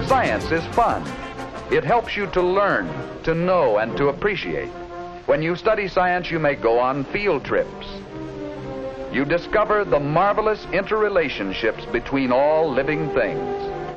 Science is fun. It helps you to learn, to know, and to appreciate. When you study science, you may go on field trips. You discover the marvelous interrelationships between all living things.